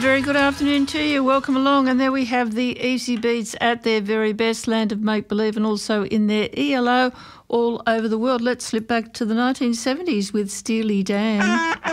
Very good afternoon to you. Welcome along. And there we have the Easy Beats at their very best, Land of Make Believe, and also in their ELO all over the world. Let's slip back to the 1970s with Steely Dan.